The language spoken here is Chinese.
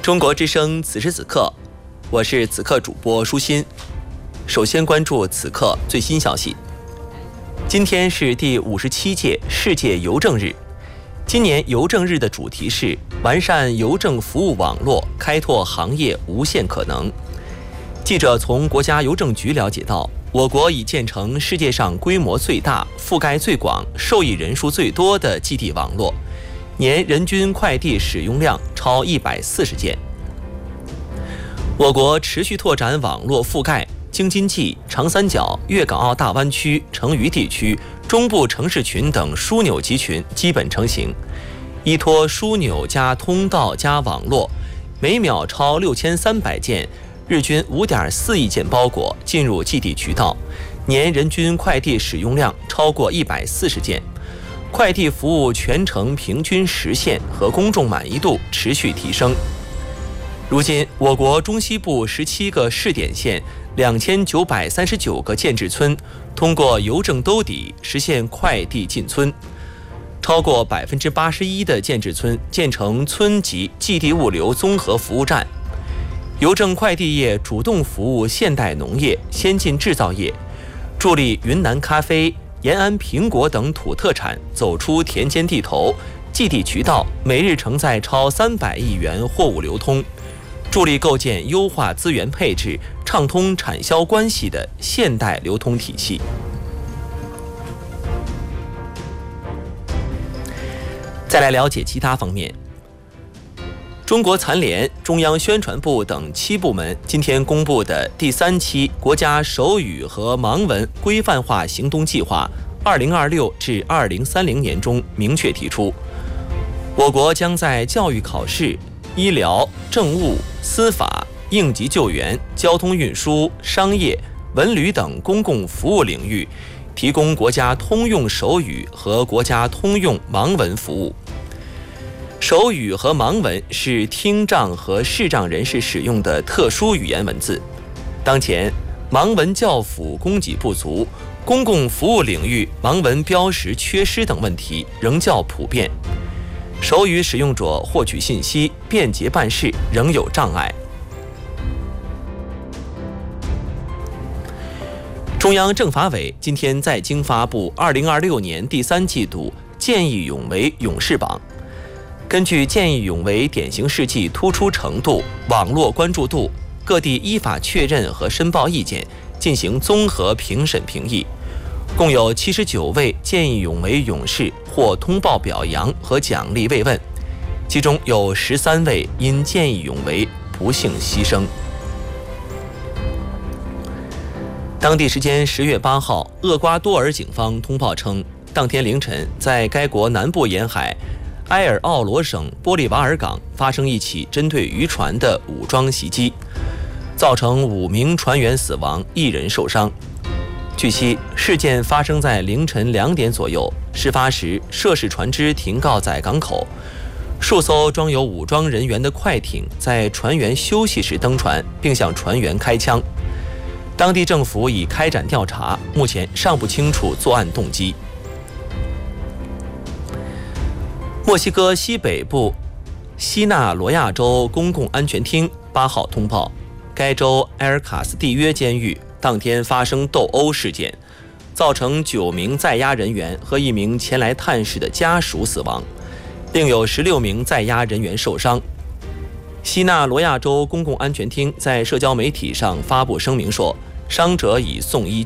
中国之声此时此刻，我是此刻主播舒心。首先关注此刻最新消息。今天是第57届世界邮政日。今年邮政日的主题是完善邮政服务网络，开拓行业无限可能。记者从国家邮政局了解到，我国已建成世界上规模最大、覆盖最广、受益人数最多的寄递网络，年人均快递使用量超140件。我国持续拓展网络覆盖，京津冀、长三角、粤港澳大湾区、成渝地区、中部城市群等枢纽集群基本成型，依托枢纽加通道加网络，每秒超6300件，日均5.4亿件包裹进入寄递渠道，年人均快递使用量超过140件，快递服务全程平均实现和公众满意度持续提升。如今，我国中西部17个试点县、2939个建制村通过邮政兜底实现快递进村，超过81%的建制村建成村级寄递物流综合服务站。邮政快递业主动服务现代农业、先进制造业，助力云南咖啡、延安苹果等土特产走出田间地头，寄递渠道每日承载超300亿元货物流通，助力构建优化资源配置、畅通产销关系的现代流通体系。再来了解其他方面。中国残联、中央宣传部等7部门今天公布的第3期国家手语和盲文规范化行动计划2026至2030年中明确提出，我国将在教育考试、医疗、政务、司法、应急救援、交通运输、商业、文旅等公共服务领域提供国家通用手语和国家通用盲文服务。手语和盲文是听障和视障人士使用的特殊语言文字。当前，盲文教辅供给不足，公共服务领域盲文标识缺失等问题仍较普遍。手语使用者获取信息、便捷办事仍有障碍。中央政法委今天在京发布2026年第3季度见义勇为勇士榜。根据见义勇为典型事迹突出程度、网络关注度，各地依法确认和申报意见，进行综合评审评议。共有79位见义勇为勇士获通报表扬和奖励慰问，其中有13位因见义勇为不幸牺牲。当地时间10月8号，厄瓜多尔警方通报称，当天凌晨在该国南部沿海埃尔奥罗省玻利瓦尔港发生一起针对渔船的武装袭击，造成5名船员死亡，1人受伤。据悉，事件发生在凌晨2点左右，事发时涉事船只停靠在港口，数艘装有武装人员的快艇在船员休息时登船，并向船员开枪。当地政府已开展调查，目前尚不清楚作案动机。墨西哥西北部西纳罗亚州公共安全厅8号通报，该州埃尔卡斯蒂约监狱当天发生斗殴事件，造成9名在押人员和1名前来探视的家属死亡，另有16名在押人员受伤。西纳罗亚州公共安全厅在社交媒体上发布声明说，伤者已送医